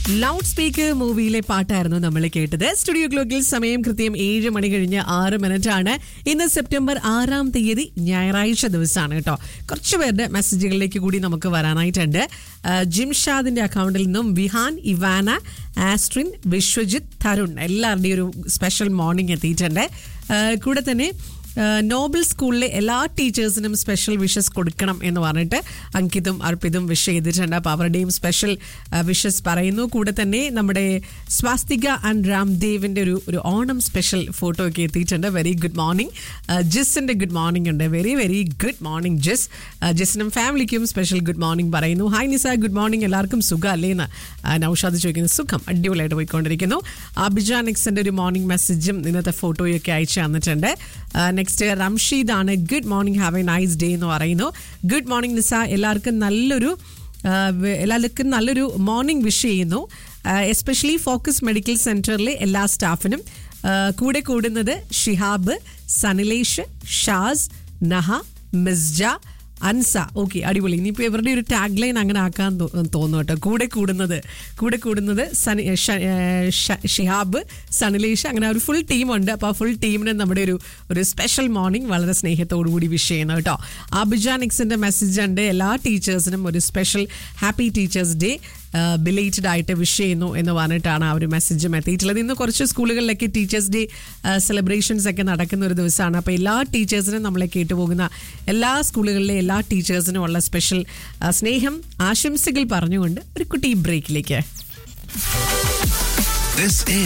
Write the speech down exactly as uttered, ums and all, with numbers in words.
Loud speaker മൂവിയിലെ പാട്ടായിരുന്നു നമ്മൾ കേട്ടത്. സ്റ്റുഡിയോ ക്ലോക്കിൽ സമയം കൃത്യം ഏഴ് മണി കഴിഞ്ഞ് ആറ് മിനിറ്റ് ആണ്. ഇന്ന് സെപ്റ്റംബർ ആറാം തീയതി ഞായറാഴ്ച ദിവസമാണ് കേട്ടോ. കുറച്ച് പേരുടെ മെസ്സേജുകളിലേക്ക് കൂടി നമുക്ക് വരാനായിട്ടുണ്ട്. ജിംഷാദിന്റെ അക്കൗണ്ടിൽ നിന്നും വിഹാൻ, ഇവാന, ആസ്ട്രിൻ, വിശ്വജിത്ത്, തരുൺ എല്ലാവരുടെയും ഒരു സ്പെഷ്യൽ മോർണിംഗ് എത്തിയിട്ടുണ്ട്. കൂടെ തന്നെ നോബൽ സ്കൂളിലെ എല്ലാ ടീച്ചേഴ്സിനും സ്പെഷ്യൽ വിഷസ് കൊടുക്കണം എന്ന് പറഞ്ഞിട്ട് അങ്കിതും അർപ്പിതും വിഷ് ചെയ്തിട്ടുണ്ട്. അപ്പോൾ അവരുടെയും സ്പെഷ്യൽ വിഷസ് പറയുന്നു. കൂടെ തന്നെ നമ്മുടെ സ്വാസ്തിക ആൻഡ് രാംദേവിൻ്റെ ഒരു ഒരു ഓണം സ്പെഷ്യൽ ഫോട്ടോ ഒക്കെ എത്തിയിട്ടുണ്ട്. Very good morning. ജിസിൻ്റെ good morning ഉണ്ട്. വെരി വെരി ഗുഡ് മോർണിംഗ് ജിസ്. ജിസിനും ഫാമിലിക്കും സ്പെഷ്യൽ ഗുഡ് മോർണിംഗ് പറയുന്നു. ഹായ് നിസ, ഗുഡ് മോർണിംഗ്. എല്ലാവർക്കും സുഖം അല്ലേ എന്ന് നൗഷാദ് ചോദിക്കുന്നു. സുഖം, അടിപൊളിയായിട്ട് പോയിക്കൊണ്ടിരിക്കുന്നു. അബിജാൻ എക്സിൻ്റെ ഒരു മോർണിംഗ് മെസ്സേജും ഇന്നത്തെ ഫോട്ടോയൊക്കെ അയച്ചു തന്നിട്ടുണ്ട്. നെക്സ്റ്റ് റംഷീദ് ആണ്. Good morning, have A nice day എന്ന് പറയുന്നു. ഗുഡ് മോർണിംഗ് നിസ, എല്ലാവർക്കും നല്ലൊരു എല്ലാവർക്കും നല്ലൊരു മോർണിംഗ് വിഷ് ചെയ്യുന്നു. എസ്പെഷ്യലി ഫോക്കസ് മെഡിക്കൽ സെൻറ്ററിലെ എല്ലാ സ്റ്റാഫിനും. കൂടെ കൂടുന്നത് ഷിഹാബ്, സനിലേഷ്, ഷാസ്, നഹ, മിസ്ജ, അൻസ. ഓക്കെ, അടിപൊളി. ഇനിയിപ്പോൾ ഇവരുടെ ഒരു ടാഗ് ലൈൻ അങ്ങനെ ആക്കാൻ തോന്നുന്നു കേട്ടോ. കൂടെ കൂടുന്നത് കൂടെ കൂടുന്നത് സനി ഷിഹാബ്, സനിലേഷ്, അങ്ങനെ ഒരു ഫുൾ ടീമുണ്ട്. അപ്പോൾ ആ ഫുൾ ടീമിന് നമ്മുടെ ഒരു ഒരു സ്പെഷ്യൽ മോർണിംഗ് വളരെ സ്നേഹത്തോടു കൂടി വിഷ് ചെയ്യുന്നു കേട്ടോ. അബിജാൻ എക്സിൻ്റെ മെസ്സേജ് ഉണ്ട്. എല്ലാ ടീച്ചേഴ്സിനും ഒരു special happy teachers day belated ആയിട്ട് വിഷ് ചെയ്യുന്നു എന്ന് പറഞ്ഞിട്ടാണ് ആ ഒരു മെസ്സേജും എത്തിയിട്ടുള്ളത്. ഇന്ന് കുറച്ച് സ്കൂളുകളിലൊക്കെ ടീച്ചേഴ്സ് ഡേ സെലിബ്രേഷൻസ് ഒക്കെ നടക്കുന്ന ഒരു ദിവസമാണ്. അപ്പോൾ എല്ലാ ടീച്ചേഴ്സിനും നമ്മളെ കേട്ടുപോകുന്ന എല്ലാ സ്കൂളുകളിലെ എല്ലാ ടീച്ചേഴ്സിനും ഉള്ള സ്പെഷ്യൽ സ്നേഹം, ആശംസകൾ പറഞ്ഞുകൊണ്ട് ഒരു കുട്ടി ബ്രേക്കിലേക്ക്.